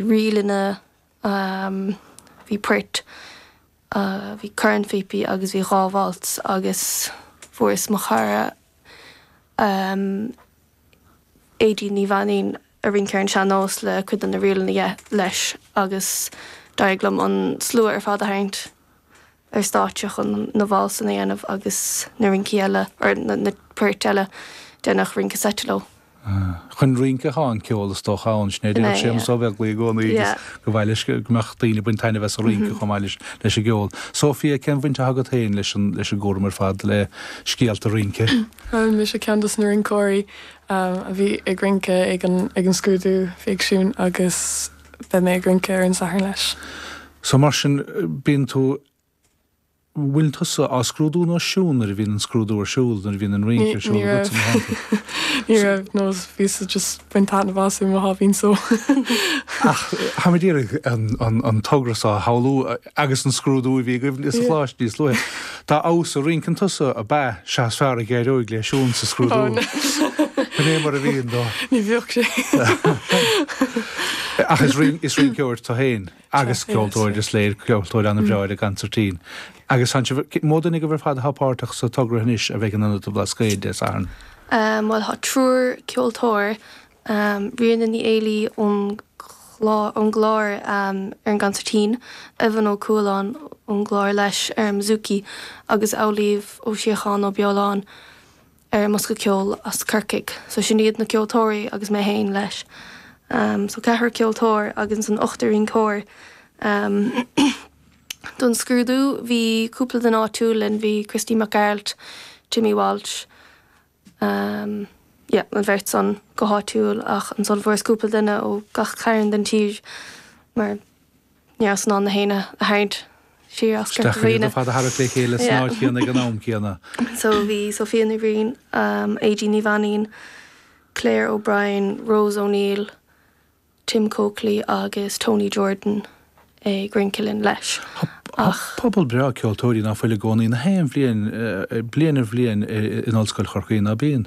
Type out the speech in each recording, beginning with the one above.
rialana bhí prit bhí current fipi agus bhí rábháilt agus fuair mo chara éidí ní bhaín a rin ceann seanós le chud an na rialana leis agus daiglam an slua ar fád a haint ar státeach an na bháil san aanamh agus na rinci eile ar na prit eile dénach rin casetteló. Chun rinca háin ceolalas do cháin snéidir sé so bheith lí gcóna go bhhailes goach daoine buin taine bheits a rinca chomáilis leis a geol. Sofia cen bhainte agad hain leis a ggóir mar fad le scialta rinca. Mi sé ceantas na rincóirí a bhí ag rinca ag an scrúdú fiagsún agus be mé ag rinca ar an sahar leis. So mar sin bíonn tú bhfuil tusa á scrúdú ná siún ar bhíon an scrúdú ar siúil ar bhíon an rinca siúil. Ní raibh nós ví just buintá na bhású má hín so. Ha mé dír an tugras á haú agus an scrúdú bhí goibh is chláis díos lu. Tá ás a rincan tusa a bheith seas fear a géiróig le siún sa scrúdú.Né mar a bhíon dó. Ní bheoh sé. Agus is rin ceir tá hain agus ceoltóir is léir ceoltóir an bhreáid a gantartín. Agus módanig go bhar fad hapáirteach sa tugranis a bheith an anna blas scéid des an. Well ha trúr ceoltóir rianna ní éilí ón gláir ar an gantartín a bhan ó cúlán ón gláir leis ar mzuki agus álaíomh ó siocháin ó beáláin ar musca ceol as curciig. So sin iad na ceoltóirí agus mé hain leis. So cethir ceoltóir agus an 8 rincóir. Don scrúdú hí cúpla den áitiúlinn hí Christy McGarrett, Jimmy Walsh. An bhirt san go háitiúil ach an son bhór cúpla duine ó gach chairan den tír mar san an na héine a haint siar as Stachar fad a har lé chéile snáid chéanna an nám chéanna. So bhí Sophia Ní Bhrín, A.G. Ní Bhaín, Claire O'Brien, Rose O'Neill, Tim Coakley agus Tony Jordan grincilinn leis. Pobal brea ceoltóirí ná foiile gcónaí na haon blian in ollscoil chorcaí na bíon.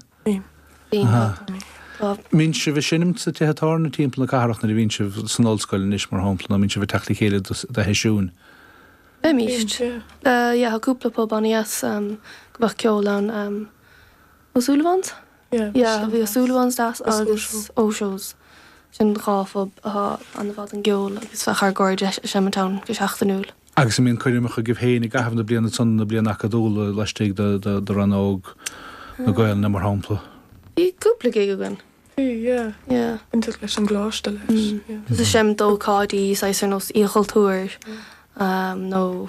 Mín se bheith sinnim sa tuthatáir na timppla na carach na bhín se san ollscoil níos mar hámpla mín se bheith teachtaí chéile de heisiún. Be míist. Ha cúpla pob anías go bh ceolán O'Sullivans? Bhí O'Sullivans das agus O'Shows. Sin ráfob an bhd an geol agus fechar gáir seamatán go 8 Agus mín chuidirach a gibh héna gaham na blianana son na bliana acadúla leistigh de ranóg na gail na mar hámpla. Í cúpla gé go gan. Intu leis an gláiste leis. Is sem dócádaí saisar nos íchaltúir nó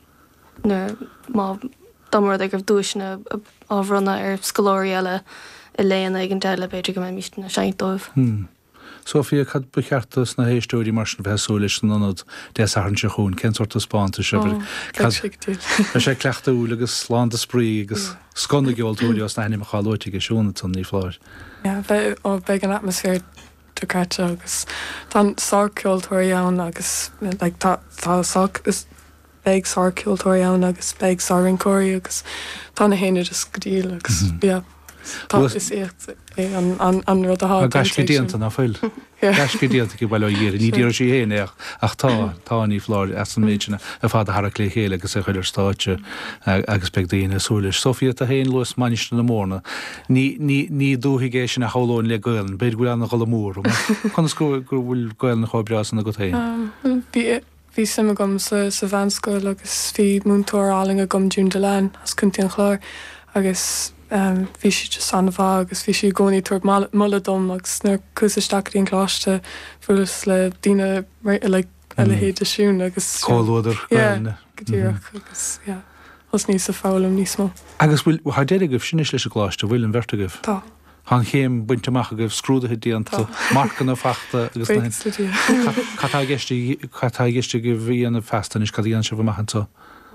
má damar ag gur dúisna ábhronna ar scolóirí eile i léana ag an deile beidir go mé míist na seintdóibh. Sofia cad bucheartas na héistóirí mar sin bheithsú leis an anad déasarn se chún, cén sorta spáanta se sé cleachta úla agus slánta sprí agus sconna geoltóirí os na haine a cháilóite go siúna tan ní fláir. Bheith ó beag an atmosfér do caite agus tá sáceoltóirí ann agus tá beag sáceoltóirí ann agus beag sárincóirí agus tá na héine is go díal agus tá is écht an rud a há. Gas go díanta ná foiil. Gas go díanta go bhfuil dhéir, ní díor sí héine ach tá ní fláir as an méidena a fád a harach lé chéile agus a chuidir státe agus beag daoine súlis. Sofia a héin luas maniste na mórna. Ní dúthigéis sin na hálóin le gailin, beidir go anna chola mór. Chunas gur bhfuil gail na choibreas na go hain. Bhí sim gom sa bhanscoil agus bhí múntóir áling a gom dún de lein as chuntaí an chláir agus bhí si just an bhá agus bhí si gcónaí tuair mulla dom agus nar cúsaisteachtaí an chláiste fulas le daoine le héad a siún agus Cóilúidir gotíach agus os níos a fálam níos mó. Agus bhfuil déad goibh sinis leis a chláiste bhfuil an vertigah. Tá. Han chéim buinteach a goibh scrúdathe díanta marcan a fachta agus Catá geiste go bhí an festan is cadíon se bhmachchantá.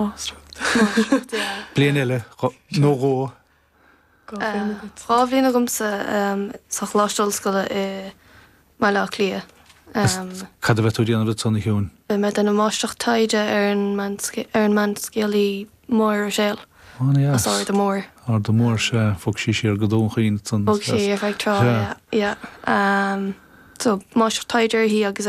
Blian eile nóró. Rá bhíonna gomsa sa chláistolscoile i mai le lia. Cad a bheith tú díanana bit sanna hiún? Be me den máisteach taide ar an man scéalaí mór a séal. As áir de mór. Ar de mór se fog sí sé ar go dónchaín. Fog sí ar feictrá, so máisteach taidir hí agus